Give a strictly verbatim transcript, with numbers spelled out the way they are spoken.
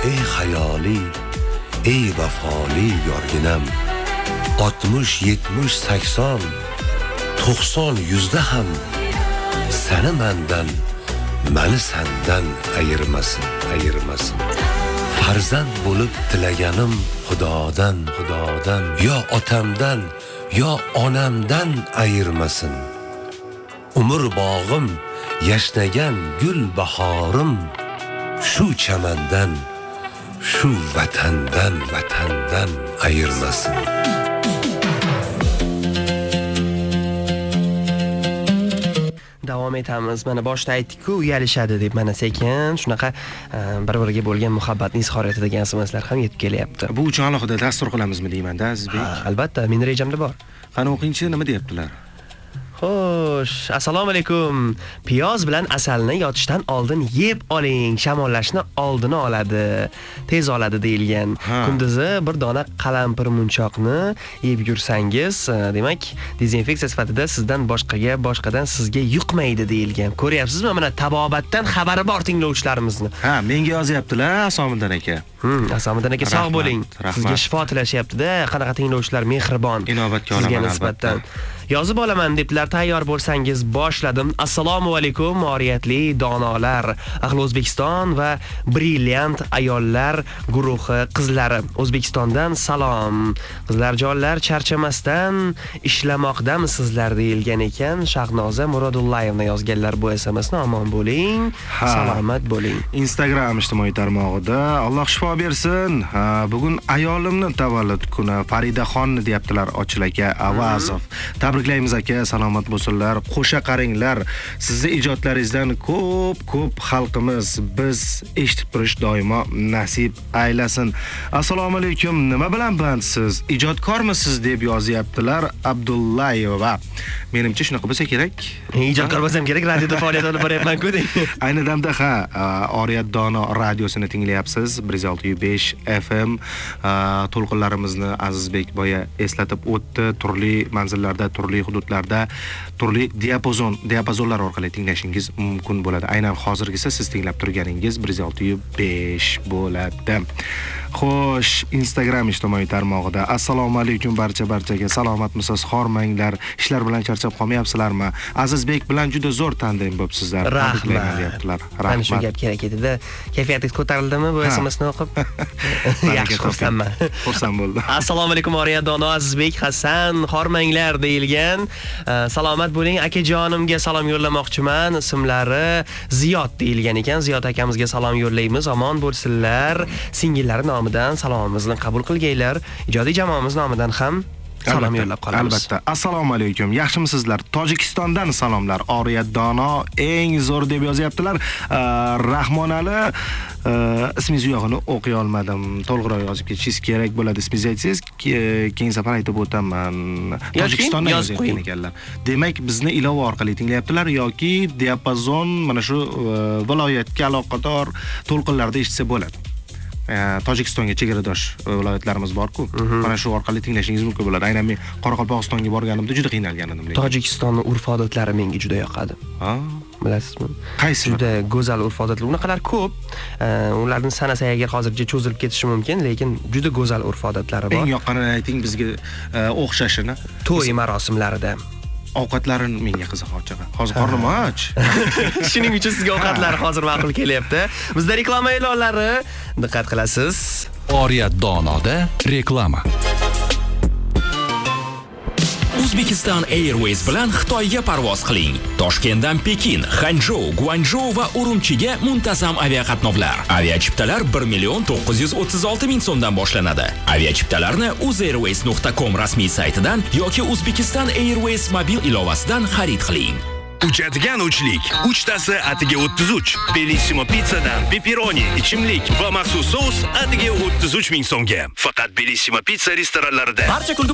ey hayoli, ey vafoli yorginam. oltmish, yetmish, sakson, to'qson, yuzda ham seni mendan, meni sendan ayirmasin, ayirmasin. Farzand bo'lib tilaganim Xudodan, Xudodan, yo otamdan, yo onamdan ayirmasin. Umr bog'im, yashnagan gul bahorim, shu chamandan, shu vatandan, vatandan ayirmasin. Davom etamiz. Mana boshda aytdik-ku, uyalishadi deb, mana sekin shunaqa bir-biriga bo'lgan muhabbatni izhor etadigan S M Slar ham yetib kelyapti. Bu uchun alohida dastur qilamizmi deyman-da, Azizbek? Albatta, mening rejamda bor. Qani o'qingchi, nima deyaptilar? Xo'sh, assalomu alaykum. Piyoz bilan asalni yotishdan oldin yeb oling, shamollashni oldini oladi, tez oladi deyilgan. Kunduzi bir dona qalampir munchoqni yeb yursangiz, demak, dezinfeksiya sifatida sizdan boshqaga, boshqadan sizga yuqmaydi deyilgan. Ko'ryapsizmi, mana tabobatdan xabari bor tinglovchilarimizni. Ha, menga yozyaptilar Asomiddin aka. Hmm, Asomiddin aka sog' bo'ling. Sizga shifo tilashyapti-da. Qanaqa tinglovchilar mehribon. Inobatga olaman albatta. Yozib olaman debdilar, tayyor bo'lsangiz boshladim. Assalomu alaykum, oriyatli donolar, ahli O'zbekiston va brilliant ayollar guruhi qizlari. O'zbekistondan salom. Qizlarjonlar, charchamasdan ishlamoqdamisizlar deyilgan ekan. Shahnoza Murodullayevna yozganlar bu S M Sni. Omon bo'ling, salomat bo'ling. Instagram ijtimoiy tarmog'ida Alloh shifo bersin. Ha, bugun ayolimni tavallud kuni Faridaxon deyaptilar Ochil aka Avazov. Tabriklaymiz aka, salomat bo'lsinlar. Qo'sha qaringlar. Sizni ijodlaringizdan ko'p ko'p xalqimiz biz eshitib turish doimo nasib aylasin. Assalomu alaykum. Nima bilan bandsiz? Ijodkormisiz deb yozyaptilar Abdullayeva. Menimcha shunaqa bo'lsa kerak. Ijodkor bo'lsam kerak, radioda faoliyat olib boryapman-ku deng. Ayni damda ha, Oriyat Dono radiosini tinglayapsiz. bir yuz olti nuqta besh F M. To'lqinlarimizni Azizbek boya eslatib o'tdi. Turli manzillarda, turli hududlarda, turli diapazon, diapazonlar orqali tinglashingiz mumkin bo'ladi. Aynan hozirgisi siz tinglab turganingiz bir yuz olti nuqta besh bo'ladi. Xo'sh, Instagram ijtimoiy tarmog'ida assalomu alaykum barcha barchaga, salomatmisiz, hormanglar, ishlar bilan charchab qolmayapsizlarmi? Azizbek bilan juda zo'r tandem bo'libsizlar. Rahmat deyaptilar. Rahmat. Mana shu gap kerak edi-da. Kayfiyatingiz ko'tarildimi bu S M Sni o'qib? Yaxshi xursandman. Xursand bo'ldim. Assalomu alaykum Oriyat Dono, Azizbek, Hasan, hormanglar deyilgan. Salomat bo'ling, akajonimga salom yo'llamoqchiman. Ismlari Ziyod deyilgan ekan. Ziyod akamizga salom yo'llaymiz. Omon bo'lsinlar. Singillari nomidan salomimizni qabul qilgaylar. Ijodiy jamoamiz nomidan ham salom yo'llab qolamiz. Albatta. Assalomu alaykum. Yaxshimisizlar? Tojikistondan salomlar. Oriyat Dono eng zo'r deb yozyaptilar. Rahmonali ismingiz yo'g'ini o'qiy olmadim. To'liqroq yozib ketishingiz kerak bo'ladi. Ismingizni aytsangiz, keyin safar aytib o'taman. Tojikistondan yozgan ekanlar. Demak, bizni ilova orqali tinglayaptilar yoki diapazon mana shu viloyatga aloqador to'lqinlarda eshitsa bo'ladi. Tojikistonga chegaradosh viloyatlarimiz bor-ku. Mana shu orqali tinglashingiz mumkin bo'ladi. Aynan men Qoraqalpog'istonga borganimda juda qiynalgan edim. Tojikistonning urf-odatlari menga juda yoqadi. Ha? Bilasizmi? Qaysi? Juda go'zal urf-odatlar. Unaqalar ko'p. Ularni sanasa agar hozircha cho'zilib ketishi mumkin, lekin juda go'zal urf-odatlari bor. Eng yoqqanini ayting bizga o'xshashini. To'y marosimlarida. Ovqatlarini menga qiziq ochig'i. Hozir qornim och. Shuning uchun sizga ovqatlar hozir ma'qul kelyapti. Bizda reklama e'lonlari, diqqat qilasiz. Oriyat Donoda reklama. Uzbekistan Airways bilan Xitoyga parvoz qiling. Toshkentdan Pekin, Xanzhou, Guanzhou va Urumchiga muntazam aviaqatnovlar. Aviachiptalar bir million to'qqiz yuz o'ttiz olti ming so'mdan boshlanadi. Aviachiptalarni uzairways nuqta com rasmiy saytidan yoki Uzbekistan Airways mobil ilovasidan xarid qiling. Uchadigan uchlik, uchtasi atiga o'ttiz uch. Bellissimo pizzadan pepperoni, ichimlik va maxsus sous atiga o'ttiz uch ming so'mga. Faqat Bellissimo pizza restoranlarida. Barcha kulgi